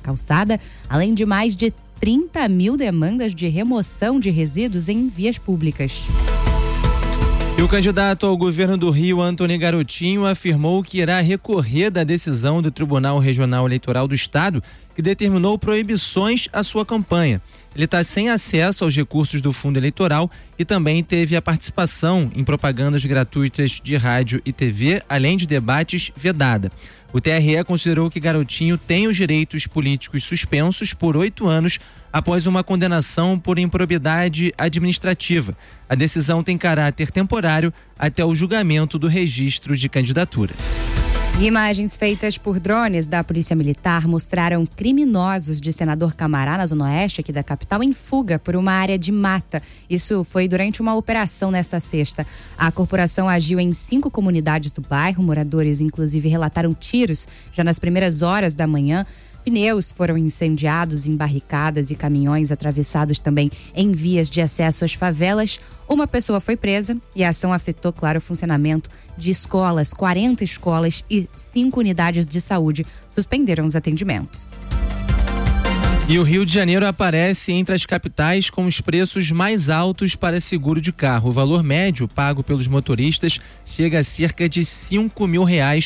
calçada, além de mais de 30 mil demandas de remoção de resíduos em vias públicas. E o candidato ao governo do Rio, Antony Garotinho, afirmou que irá recorrer da decisão do Tribunal Regional Eleitoral do Estado, que determinou proibições à sua campanha. Ele está sem acesso aos recursos do fundo eleitoral e também teve a participação em propagandas gratuitas de rádio e TV, além de debates, vedada. O TRE considerou que Garotinho tem os direitos políticos suspensos por 8 anos após uma condenação por improbidade administrativa. A decisão tem caráter temporário até o julgamento do registro de candidatura. Imagens feitas por drones da Polícia Militar mostraram criminosos de Senador Camará, na Zona Oeste, aqui da capital, em fuga por uma área de mata. Isso foi durante uma operação nesta sexta. A corporação agiu em 5 comunidades do bairro. Moradores, inclusive, relataram tiros já nas primeiras horas da manhã. Pneus foram incendiados em barricadas e caminhões atravessados também em vias de acesso às favelas. Uma pessoa foi presa e a ação afetou, claro, o funcionamento de escolas. 40 escolas e 5 unidades de saúde suspenderam os atendimentos. E o Rio de Janeiro aparece entre as capitais com os preços mais altos para seguro de carro. O valor médio pago pelos motoristas chega a cerca de R$5.000